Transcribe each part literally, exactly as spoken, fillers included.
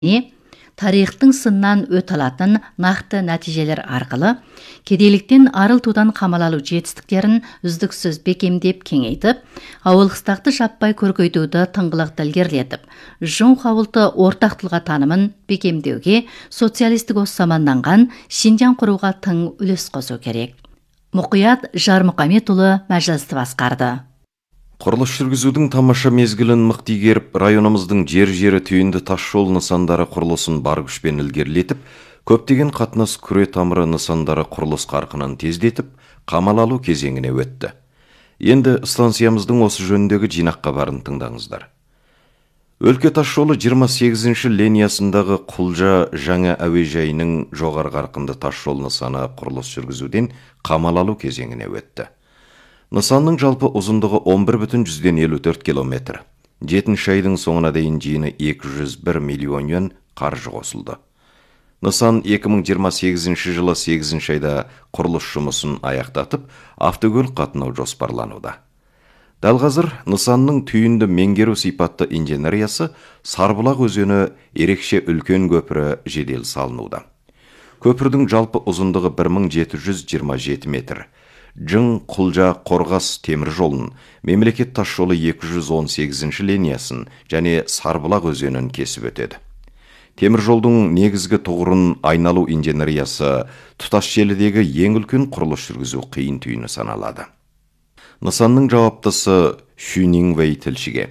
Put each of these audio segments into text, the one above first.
тарихтың сыннан өт алатын нақты нәтижелер арқылы кедейліктен арылтудан қамал алу жетістіктерін үздіксіз бекемдеп кеңейтіп, ауылқыстақты жаппай көркейтуді тыңғылықты ілгерілетіп, жун хауылты ортақ тұлға танымын бекемдеуге социалистік ос заманданған Шинжаң құруға тың үлес қосу керек. Мұқият Жармұқаметұлы мәжілісті басқарды. Құрылыс жүргізудің тамаша мезгілін мықты игеріп, районымыздың жер-жері түйінді тасжол нысандары құрылысын бар күшпен ілгерілетіп, көптеген қатынас күре тамыры нысандары құрылыс қарқынын тездетіп, қамал алу кезеңіне өтті. Енді станциямыздың осы жөніндегі жинақ хабарын тыңдаңыздар. Өлке тасжолы жиырма сегізінші линиясындағы Құлжа жаңа әуежайының жоғары қарқынды тасжол нысаны құрылыс жүргізуден қамал алу кезеңіне өтті. Нысанның жалпы ұзындығы он бір бүтін жүзден елу төрт километр. жетінші айдың соңына дейін жиыны екі жүз бір миллион юан қаржы қосылды. Нысан екі мың жиырма сегізінші жылы сегізінші айда құрылыс жұмысын аяқтатып, автокөлік қатынау жоспарлануда. Дәл қазір нысанның түйінді меңгеру сипатты инженериясы Сарбұлақ өзені ерекше үлкен көпірі жедел салынуда. Көпірдің жалпы ұзындығы бір мың жеті жүз жиырма жеті метр. Жың Құлжа Қорғас темір жолын, мемлекет тасжолы екі жүз он сегізінші линиясын және Сарбұлақ өзенін кесіп өтеді. Темір жолдың негізгі тұғырын айналу инженериясы тұтас желідегі ең үлкен құрылыс жүргізу қиын түйіні саналады. Нысанның жауаптысы Шюнингвей тілшіге.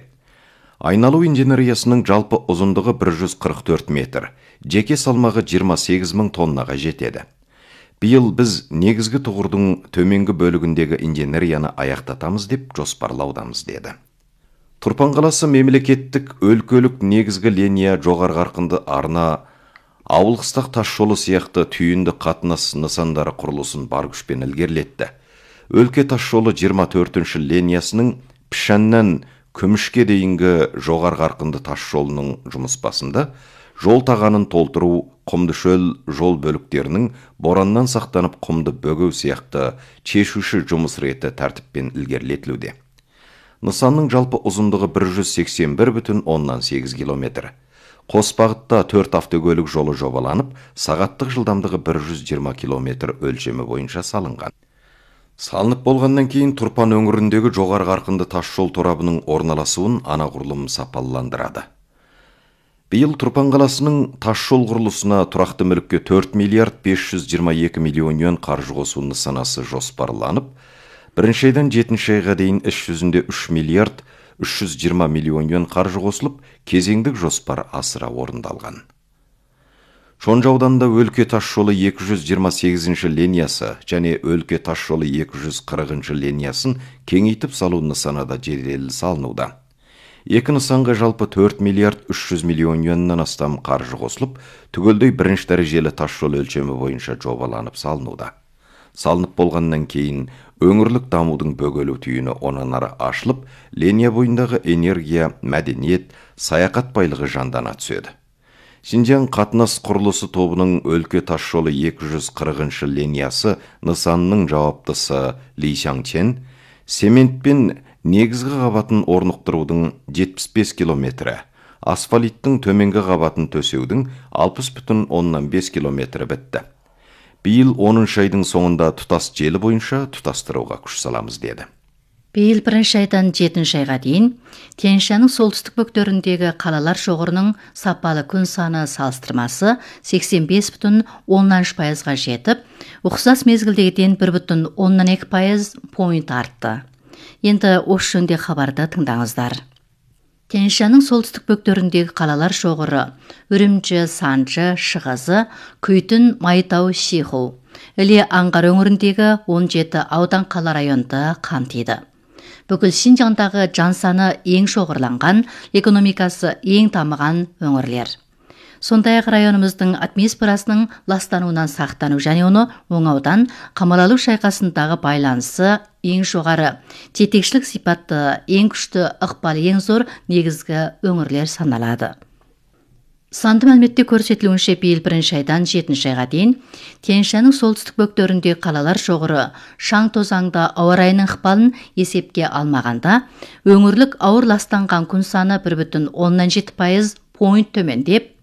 Айналу инженериясының жалпы ұзындығы бір жүз қырық төрт метр, жеке салмағы жиырма сегіз мың тоннаға жетеді. Биыл біз негізгі тұғырдың төменгі бөлігіндегі инженерияны аяқтатамыз деп жоспарлаудамыз деді. Тұрпан қаласы мемлекеттік өлкөлік негізгі линия жоғары қарқынды арна, ауылқыстақ тасжолы сияқты түйінді қатынас нысандары құрылысын бар күшпен ілгерілетті. Өлке тасжолы жиырма төртінші линиясының Пішәннен Күмішке дейінгі жоғары қарқынды тасжолының жұмыс басында жол тағанын толтыру, құмды шөл жол бөліктерінің бораннан сақтанып құмды бөгеу сияқты шешуші жұмыс реті тәртіппен ілгерілетілуде. Нысанның жалпы ұзындығы бір жүз сексен бір бүтін оннан сегіз километр. Қос бағытта төрт автокөлік жолы жобаланып, сағаттық жылдамдығы бір жүз жиырма километр өлшемі бойынша салынған. Салынып болғаннан кейін Тұрпан өңіріндегі жоғары қарқынды тасжол торабының орналасуын анағұрлым сапаландырады. Биыл Тұрпан қаласының тасжол құрылысына тұрақты мүлікке төрт миллиард бес жүз жиырма екі миллион юан қаржы қосу нысанасы жоспарланып, бірінші айдан жетінші айға дейін іс жүзінде үш миллиард үш жүз жиырма миллион юан қаржы қосылып, кезеңдік жоспар асыра орындалған. Шонжа ауданында Өлке тасжолы екі жүз жиырма сегізінші линиясы және Өлке тасжолы екі жүз қырықыншы линиясын кеңейтіп салу нысаны да жедел салынуда. Екі нысанға жалпы төрт миллиард үш жүз миллион юаннан астам қаржы қосылып, түгелдей бірінші дәрежелі тасжол өлшемі бойынша жобаланып салынуда. Салынып болғаннан кейін өңірлік дамудың бөгелу түйіні онан ары ашылып, линия бойындағы энергия, мәдениет, саяхат байлығы жандана түседі. Шинжаң қатынас құрылысы тобының Өлке тасжолы екі жүз қырықыншы линиясы нысанның жауаптысы Ли Шаңчен, сементпен негізгі қабатын орнықтырудың жетпіс бес километрі, асфалиттің төменгі қабатын төсеудің алпыс бүтін оннан бес километрі бітті. Биыл оныншы айдың соңында тұтас желі бойынша тұтастыруға күш саламыз деді. Биыл бірінші айдан жетінші айға дейін Тянь-Шаньның солтүстік бөктеріндегі қалалар шоғырының сапалы күн саны салыстырмасы сексен бес бүтін оннан үш пайызға жетіп, ұқсас мезгілдегіден бір бүтін оннан екі пайыз пойнт артты. Енді осы жөнінде хабарды тыңдаңыздар. Тянь-Шаньның солтүстік бөктеріндегі қалалар шоғыры Үрімчі, Санжы, Шығызы, Күйтін, Майтау, Шиху, Іле Аңғар өңіріндегі он жеті аудан қала районды қамтиды. Бүкіл Шинжаңдағы жан саны ең шоғырланған, экономикасы ең дамыған өңірлер. Сондай-ақ районымыздың атмосферасының ластануынан сақтану және оны оңаудан қамал алу шайқасындағы байланысы ең жоғары, жетекшілік сипатты, ең күшті, ықпалы ең зор негізгі өңірлер саналады. Санды мәліметте көрсетілуінше биыл бірінші айдан жетінші айға дейін Тянь-Шаньның солтүстік бөктеріндегі қалалар шоғыры шаң-тозаңда ауа райының ықпалын есепке алмағанда, өңірлік ауыр ластанған күн саны бір бүтін оннан жеті пайыз пойнт төмендеп,